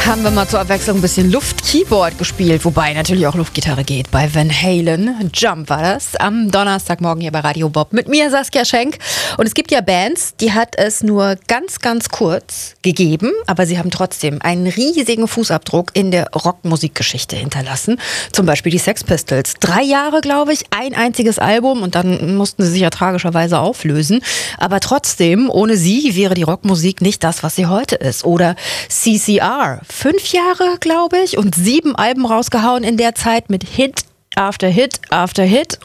haben wir mal zur Abwechslung ein bisschen Luft-Keyboard gespielt, wobei natürlich auch Luftgitarre geht. Bei Van Halen, Jump war das, am Donnerstagmorgen hier bei Radio Bob. Mit mir Saskia Schenk. Und es gibt ja Bands, die hat es nur ganz, ganz kurz gegeben, aber sie haben trotzdem einen riesigen Fußabdruck in der Rockmusikgeschichte hinterlassen. Zum Beispiel die Sex Pistols. 3 Jahre, glaube ich, ein einziges Album und dann mussten sie sich ja tragischerweise auflösen. Aber trotzdem, ohne sie wäre die Rockmusik nicht das, was sie heute ist. Oder CCR. 5 Jahre, glaube ich, und 7 Alben rausgehauen in der Zeit mit Hit after Hit after Hit.